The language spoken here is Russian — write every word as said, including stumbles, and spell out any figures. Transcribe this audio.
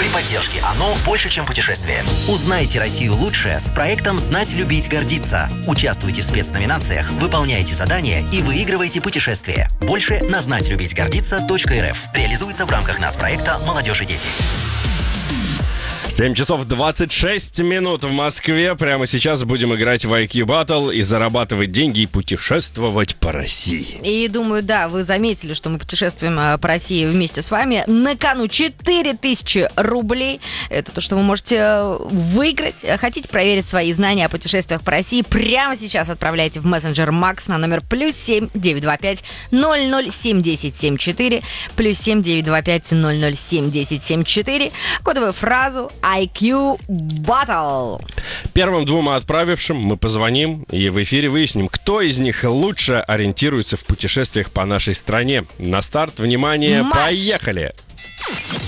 поддержки ОНО «Больше, чем путешествие». Узнайте Россию лучше с проектом «Знать, любить, гордиться». Участвуйте в спецноминациях, выполняйте задания и выигрывайте путешествия. Больше на знать любить гордиться точка эр эф. Реализуется в рамках нацпроекта «Молодежь и дети». семь часов двадцать шесть минут в Москве. Прямо сейчас будем играть в ай кью Battle и зарабатывать деньги и путешествовать по России. И думаю, да, вы заметили, что мы путешествуем по России вместе с вами. На кону четыре тысячи рублей. Это то, что вы можете выиграть. Хотите проверить свои знания о путешествиях по России? Прямо сейчас отправляйте в мессенджер Макс на номер плюс семь девятьсот двадцать пять ноль ноль семь десять семь четыре, плюс семь девятьсот двадцать пять ноль ноль семь десять семь четыре, кодовую фразу ай кью Battle. Первым двум отправившим мы позвоним и в эфире выясним, кто из них лучше ориентируется в путешествиях по нашей стране. На старт, внимание, Марш! поехали!